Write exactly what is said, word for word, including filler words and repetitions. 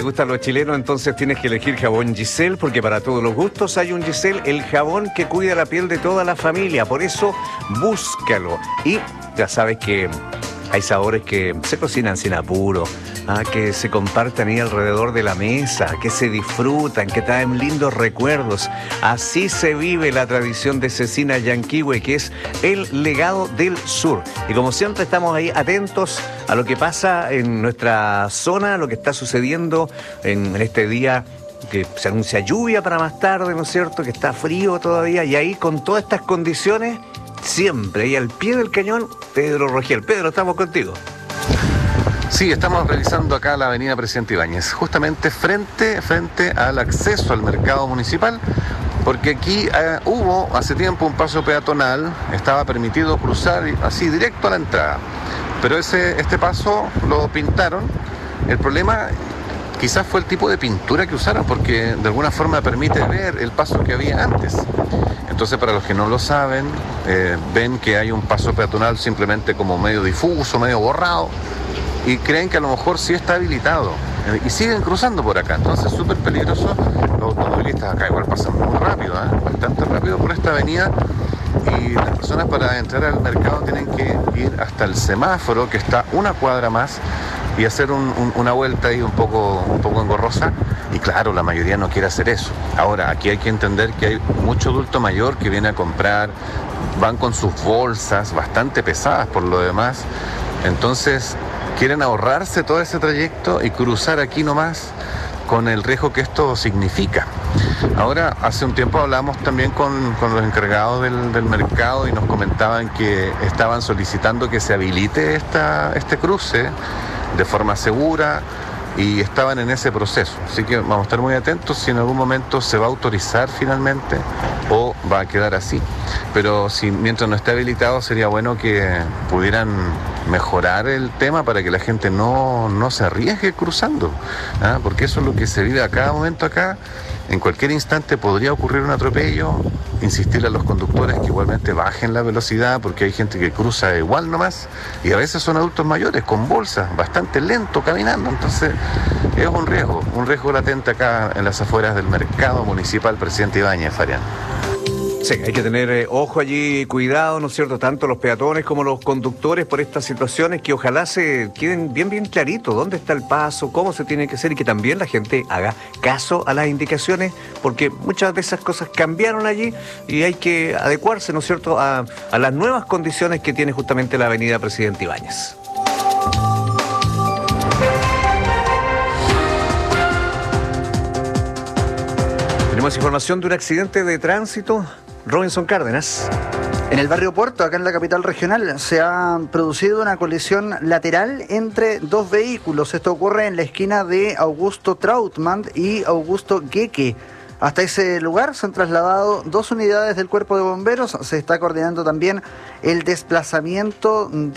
gustan los chilenos, entonces tienes que elegir jabón Giselle, porque para todos los gustos hay un Giselle, el jabón que cuida la piel de toda la familia. Por eso, búscalo. Y ya sabes que hay sabores que se cocinan sin apuro, ah, que se comparten ahí alrededor de la mesa, que se disfrutan, que traen lindos recuerdos. Así se vive la tradición de Cecina Llanquihue, que es el legado del sur. Y como siempre estamos ahí atentos a lo que pasa en nuestra zona, lo que está sucediendo en, en este día que se anuncia lluvia para más tarde, ¿no es cierto?, que está frío todavía, y ahí con todas estas condiciones, siempre, y al pie del cañón, Pedro Rogel. Pedro, estamos contigo. Sí, estamos realizando acá la avenida Presidente Ibáñez, justamente frente, frente al acceso al mercado municipal, porque aquí eh, hubo hace tiempo un paso peatonal, estaba permitido cruzar así directo a la entrada, pero ese, este paso lo pintaron. El problema quizás fue el tipo de pintura que usaron, porque de alguna forma permite ver el paso que había antes. Entonces, para los que no lo saben, eh, ven que hay un paso peatonal simplemente como medio difuso, medio borrado, y creen que a lo mejor sí está habilitado, eh, y siguen cruzando por acá. Entonces es súper peligroso. Los automovilistas acá igual pasan muy rápido, ¿eh? bastante rápido por esta avenida, y las personas para entrar al mercado tienen que ir hasta el semáforo, que está una cuadra más, y hacer un, un, una vuelta ahí un poco, un poco engorrosa. Y claro, la mayoría no quiere hacer eso. Ahora, aquí hay que entender que hay mucho adulto mayor que viene a comprar, van con sus bolsas bastante pesadas por lo demás, entonces quieren ahorrarse todo ese trayecto y cruzar aquí nomás, con el riesgo que esto significa. Ahora, hace un tiempo hablamos también con, con los encargados del, del mercado, y nos comentaban que estaban solicitando que se habilite esta, este cruce de forma segura, y estaban en ese proceso. Así que vamos a estar muy atentos si en algún momento se va a autorizar finalmente o va a quedar así. Pero si mientras no esté habilitado, sería bueno que pudieran mejorar el tema para que la gente no, no se arriesgue cruzando, ¿ah? Porque eso es lo que se vive a cada momento acá. En cualquier instante podría ocurrir un atropello. Insistirle a los conductores que igualmente bajen la velocidad, porque hay gente que cruza igual nomás, y a veces son adultos mayores con bolsas, bastante lento caminando. Entonces es un riesgo, un riesgo latente acá en las afueras del mercado municipal Presidente Ibáñez, Farián. Sí, hay que tener eh, ojo allí, cuidado, ¿no es cierto?, tanto los peatones como los conductores por estas situaciones, que ojalá se queden bien, bien clarito dónde está el paso, cómo se tiene que hacer, y que también la gente haga caso a las indicaciones, porque muchas de esas cosas cambiaron allí y hay que adecuarse, ¿no es cierto?, a, a las nuevas condiciones que tiene justamente la avenida Presidente Ibáñez. Tenemos información de un accidente de tránsito. Robinson Cárdenas. En el barrio Puerto, acá en la capital regional, se ha producido una colisión lateral entre dos vehículos. Esto ocurre en la esquina de Augusto Trautmann y Augusto Gueque. Hasta ese lugar se han trasladado dos unidades del Cuerpo de Bomberos. Se está coordinando también el desplazamiento de